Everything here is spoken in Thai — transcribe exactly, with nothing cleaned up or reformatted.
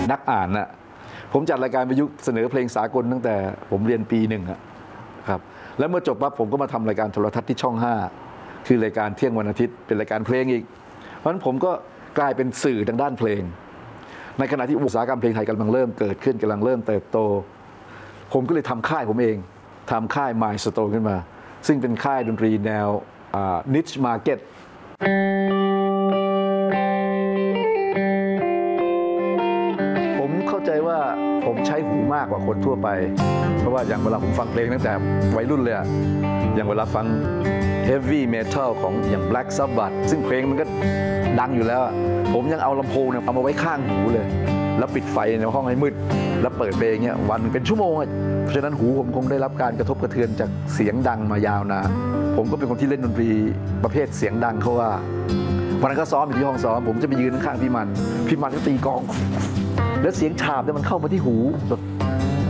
นักอ่านน่ะผมจัดรายการวิทยุเสนอเพลงสากลตั้งแต่ผมเรียนปีหนึ่งครับแล้วเมื่อจบปั๊บผมก็มาทำรายการโทรทัศน์ที่ช่องห้าคือรายการเที่ยงวันอาทิตย์เป็นรายการเพลงอีกเพราะฉะนั้นผมก็กลายเป็นสื่อทางด้านเพลงในขณะที่อุตสาหกรรมเพลงไทยกำลังเริ่มเกิดขึ้นกำลังเริ่มเติบโตผมก็เลยทำค่ายผมเองทำค่าย Milestone ขึ้นมาซึ่งเป็นค่ายดนตรีแนว niche market ผมเข้าใจว่าผมใช้หูมากกว่าคนทั่วไปเพราะว่าอย่างเวลาผมฟังเพลงตั้งแต่วัยรุ่นเลยอย่างเวลาฟัง heavy metal ของอย่าง Black Sabbath ซึ่งเพลงมันก็ดังอยู่แล้วผมยังเอาลำโพงเนี่ยเอามาไว้ข้างหูเลยแล้วปิดไฟในห้องให้มืดแล้วเปิดเพลงเนี่ยวันเป็นชั่วโมงเพราะฉะนั้นหูผมคงได้รับการกระทบกระเทือนจากเสียงดังมายาวนานผมก็เป็นคนที่เล่นดนตรีประเภทเสียงดังเขาว่าวันนั้นก็ซ้อมอยู่ที่ห้องซ้อมผมจะไปยืนข้างพี่มันพี่มันก็ตีกลองแล้วเสียงฉาบเนี่ยมันเข้ามาที่หูแบบ